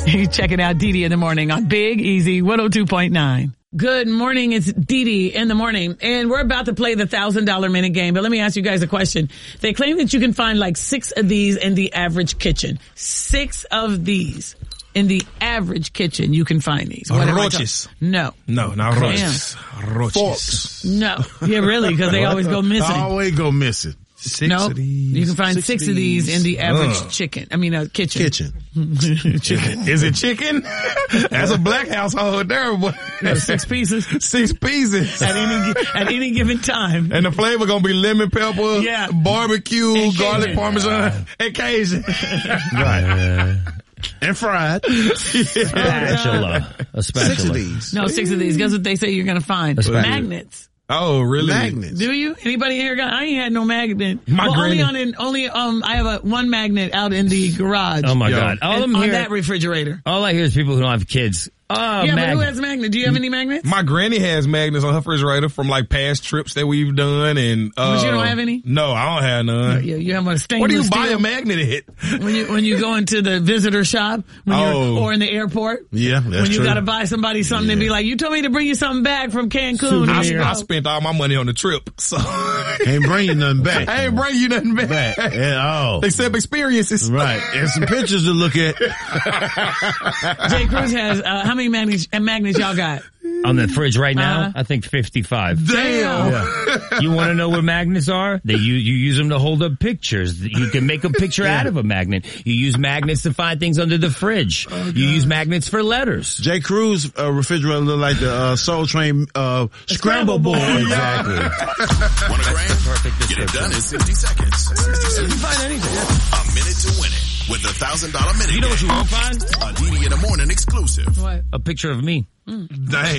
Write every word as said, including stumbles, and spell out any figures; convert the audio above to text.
You check it out, Dee Dee in the morning on Big Easy one oh two point nine. Good morning, it's Dee Dee in the morning, and we're about to play the one thousand dollars minute game, but let me ask you guys a question. They claim that you can find like six of these in the average kitchen. Six of these in the average kitchen, you can find these. What am I Roaches. talking- No. No, not roaches. Roaches. Forks. No. Yeah, really, because they always go missing. Always go missing. Six No, of these. you can find six, Six of these in the average Ugh. chicken. I mean, uh, kitchen. Kitchen. Chicken. Is it chicken? That's a black household there, boy. No, six pieces Six pieces. at any at any given time. And the flavor gonna be lemon pepper, Yeah. barbecue, And garlic Cajun. parmesan, and Cajun. Right. And fried. Spatula. A spatula. Six of these. No, six of these. Guess what they say you're gonna find? That's right. Magnets. Oh, really? Magnets. Do you? Anybody here got? I ain't had no magnet. My well, only granny- on in, only um. I have a one magnet out in the garage. Oh my Yo. God. All And I'm on hearing, that refrigerator. all I hear is people who don't have kids. Oh, Yeah, man. but who has magnet? Do you have any magnets? My granny has magnets on her refrigerator from like past trips that we've done, and uh, But you don't have any? No, I don't have none. Yeah, you have a stainless Where do you buy steel a magnet at? when you when you go into the visitor shop when Oh. you're, or in the airport. Yeah, that's when you true. got to buy somebody something and be like, you told me to bring you something back from Cancun. I, And you I go, spent all my money on the trip, so Ain't bring you nothing back. I ain't bring you nothing back. back at all. Except experiences. Right. And some pictures to look at. Jay Cruz has uh, how many magnets, uh, magnets y'all got? On the fridge right now, Uh-huh. I think fifty-five. Damn. You want to know what magnets are? They you you use them to hold up pictures. You can make a picture out of a magnet. You use magnets to find things under the fridge. You use magnets for letters. J. Cruz uh, refrigerator look like the uh, Soul Train uh, scramble board. Exactly. Want a grand? Perfect Get it description. done in sixty seconds. You can find anything. A minute to win it with the one thousand dollars minute. You know what you won't find? A D D in the morning exclusive. What? A picture of me. Dang.